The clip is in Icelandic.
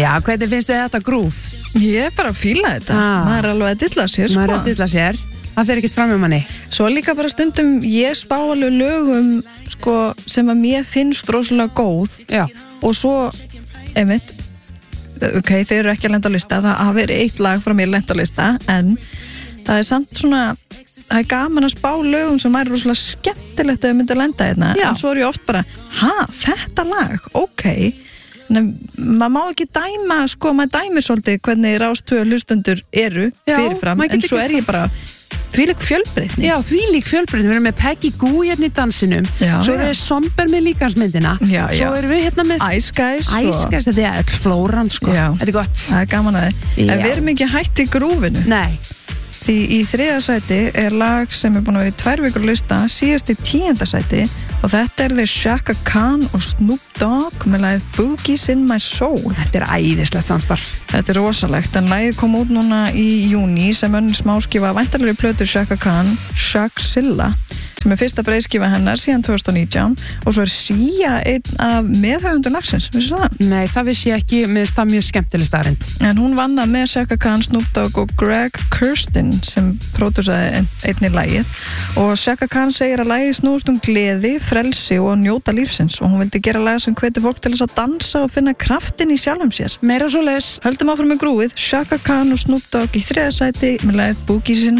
Já, hvernig finnst þið þetta grúf? Ég bara fíla þetta. Það er alveg að dilla sér, sko. Maður er að dilla sér. Það fer ekkert fram manni. Svo líka bara stundum ég spá alveg lögum, sko, sem að mér finnst rosalega góð. Já. Og svo, einmitt, ok, þeir eru ekki að lenda á lista. Það hafi verið eitt lag frá mér lenda á lista, en það er samt svona, það er gaman að spá lögum sem væri rosalega skemmtilegt að þau myndi að lenda hérna. Já. En svo er ég oft bara, þetta lag, ok. En maður má ekki dæma, sko, maður dæmir svolítið hvernig Rás 2 hlustundur eru fyrirfram, en svo er ég bara þvílík fjölbreytni. Já, þvílík fjölbreytni. Við erum með Peggy Goo hérna í dansinum, svo erum við Somber með líkansmyndina, svo erum við hérna með Ice Guys, þetta er öll flóran, sko. Þetta er gott. Það er gaman að þið. En við erum ekki hætt í grúfinu. Nei. Því í 3. sæti er lag sem er búin að vera í 2 vikur lista, síðast í 10. sæti, og þetta er þeir Chaka Khan og Snoop Dogg með lagið Boogies in My Soul. Þetta er æðislegt samstarf. Þetta er rosalegt, en lagið kom út núna í júní sem önnur smáskifa væntanlegri plötu Chaka Khan, Shakzilla, sem er fyrsta breiðskifa hennar síðan 2019, og svo er Sia einn af meðhöfundur lagsins, vissu það? Nei, það vissi ég ekki, mér finnst það mjög skemmtileg staðreynd. En hún vann það með Chaka Khan, Snoop Dogg og Greg Kurstin sem pródúsaði einnig lagið, og Chaka Khan segir að lagið snúist gleði, frelsi og njóta lífsins, og hún vildi gera lag sem hvetur fólk til þess að dansa og finna kraftin í sjálfum sér. Meira svoleiðis. Höldum áfram með grúið, Chaka Khan og Snoop Dogg í 3. sæti með lagið Boogies in